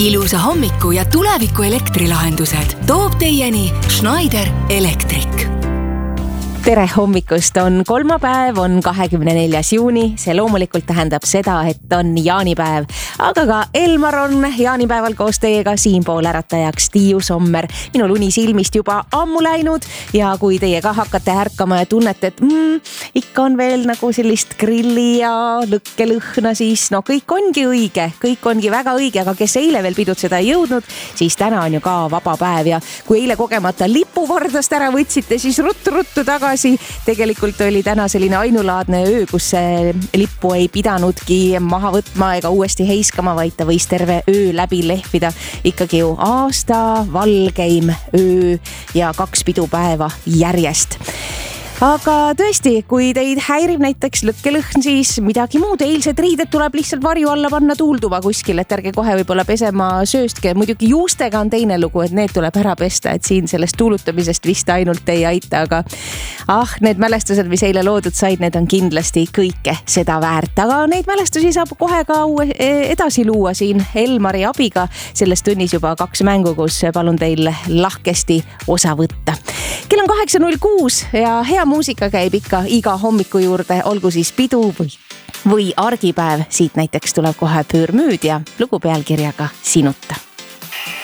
Ilusa hommiku ja tuleviku elektrilahendused toob teieni Schneider Electric. Tere hommikust, on kolmapäev, on 24. juuni. See loomulikult tähendab seda, et on jaanipäev. Aga ka Elmar on jaanipäeval koos teiega siinpool äratajaks Tiiu Sommer. Minul uni silmist juba ammu läinud ja kui teie ka hakkate ärkama ja tunnete, et ikka on veel nagu sellist grilli ja lõkkelõhna, siis no kõik ongi õige, kõik ongi väga õige, aga kes eile veel pidutseda ei jõudnud, siis täna on ju ka vaba päev ja kui eile kogemata lipuvardast ära võtsite, siis ruttu tagasi. Tegelikult oli täna selline ainulaadne öö, kus lippu ei pidanudki maha võtma ega uuesti heiskama, vaid ta võis terve öö läbi lehvida. Ikkagi ju aasta valgeim öö ja 2 pidupäeva järjest. Aga tõesti, kui teid häirib näiteks lõkkelõhn, siis midagi muud. Eilsed riided tuleb lihtsalt varju alla panna tuulduva kuskil, et ärge kohe võib-olla pesema sööstke. Muidugi juustega on teine lugu, et need tuleb ära pesta, et siin sellest tuulutamisest vist ainult ei aita. Aga need mälestused, mis eile loodud said, need on kindlasti kõike seda väärt. Aga neid mälestusi saab kohe ka edasi luua siin Elmari abiga. Selles tunnis juba 2 mängu, kus palun teil lahkesti osa võtta. Kell on 8.06 ja hea muusika käib ikka iga hommiku juurde, olgu siis pidu või argipäev. Siit näiteks tuleb kohe Püürmüüd ja lugu pealkirjaga Sinuta.